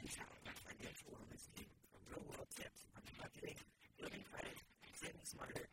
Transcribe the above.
financial literacy from real-world tips on budgeting, living credit, saving smarter,